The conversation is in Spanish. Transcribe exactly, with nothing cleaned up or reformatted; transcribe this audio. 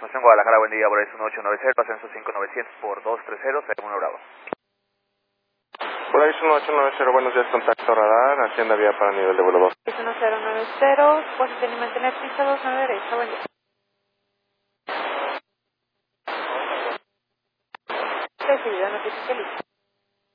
en Guadalajara, buen día, Bryce uno ocho nueve cero, ascenso cinco novecientos por dos tres cero, cero uno Bravo. Bryce uno ocho nueve cero, buenos días, contacto radar, hacienda vía para nivel de vuelo dos. uno cero nueve cero, posición y mantener pista dos nueve derecha, buen día. Recibido, noticia feliz.